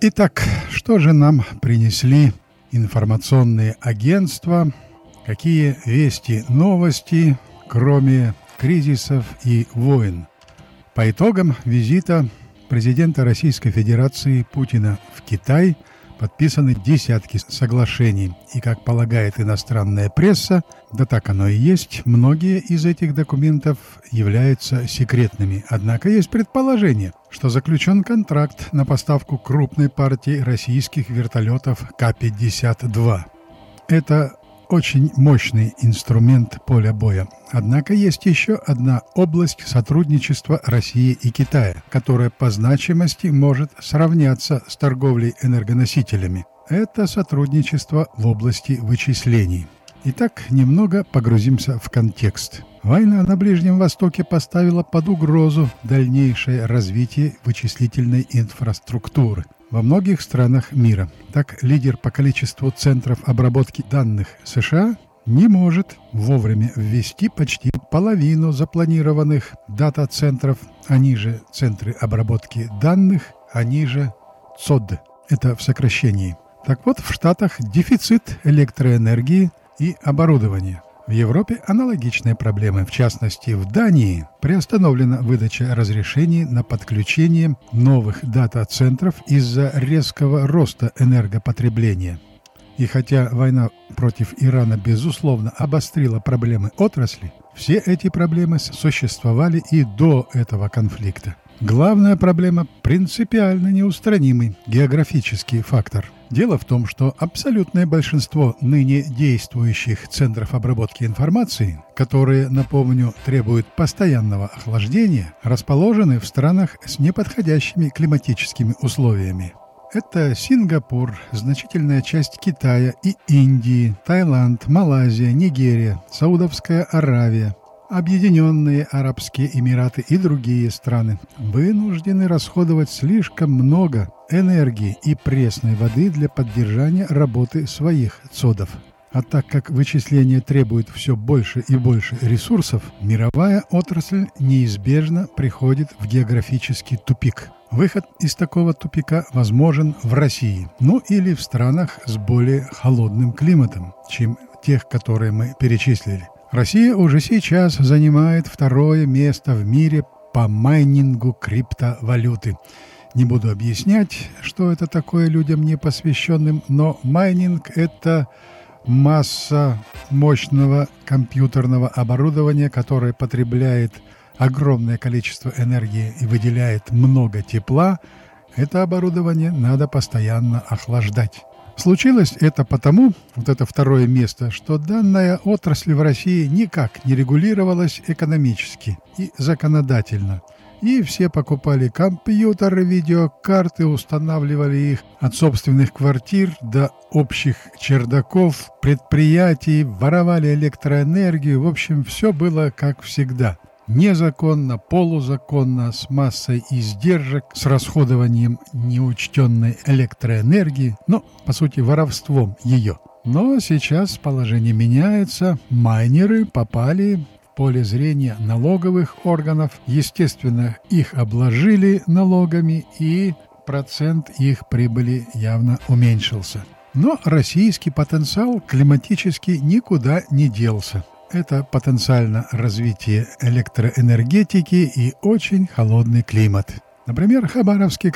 Итак, что же нам принесли информационные агентства? Какие вести, новости, кроме кризисов и войн? По итогам визита президента Российской Федерации Путина в Китай подписаны десятки соглашений. И, как полагает иностранная пресса, да так оно и есть, многие из этих документов являются секретными. Однако есть предположение, что заключен контракт на поставку крупной партии российских вертолетов К-52. Это очень мощный инструмент поля боя. Однако есть еще одна область сотрудничества России и Китая, которая по значимости может сравняться с торговлей энергоносителями. Это сотрудничество в области вычислений. Итак, немного погрузимся в контекст. Война на Ближнем Востоке поставила под угрозу дальнейшее развитие вычислительной инфраструктуры во многих странах мира. Так, лидер по количеству центров обработки данных США не может вовремя ввести почти половину запланированных дата-центров, они же центры обработки данных, они же ЦОД. Это в сокращении. Так вот, в Штатах дефицит электроэнергии и оборудования. В Европе аналогичные проблемы. В частности, в Дании приостановлена выдача разрешений на подключение новых дата-центров из-за резкого роста энергопотребления. И хотя война против Ирана, безусловно, обострила проблемы отрасли, все эти проблемы существовали и до этого конфликта. Главная проблема – принципиально неустранимый географический фактор. Дело в том, что абсолютное большинство ныне действующих центров обработки информации, которые, напомню, требуют постоянного охлаждения, расположены в странах с неподходящими климатическими условиями. Это Сингапур, значительная часть Китая и Индии, Таиланд, Малайзия, Нигерия, Саудовская Аравия, Объединенные Арабские Эмираты и другие страны вынуждены расходовать слишком много энергии и пресной воды для поддержания работы своих ЦОДов. А так как вычисление требует все больше и больше ресурсов, мировая отрасль неизбежно приходит в географический тупик. Выход из такого тупика возможен в России, или в странах с более холодным климатом, чем тех, которые мы перечислили. Россия уже сейчас занимает второе место в мире по майнингу криптовалюты. Не буду объяснять, что это такое людям непосвященным, но майнинг – это масса мощного компьютерного оборудования, которое потребляет огромное количество энергии и выделяет много тепла. Это оборудование надо постоянно охлаждать. Случилось это потому, это второе место, что данная отрасль в России никак не регулировалась экономически и законодательно. И все покупали компьютеры, видеокарты, устанавливали их от собственных квартир до общих чердаков, предприятий, воровали электроэнергию. В общем, все было как всегда. Незаконно, полузаконно, с массой издержек, с расходованием неучтенной электроэнергии, по сути, воровством ее. Но сейчас положение меняется, майнеры попали в поле зрения налоговых органов, естественно, их обложили налогами, и процент их прибыли явно уменьшился. Но российский потенциал климатически никуда не делся. Это потенциально развитие электроэнергетики и очень холодный климат. Например, Хабаровский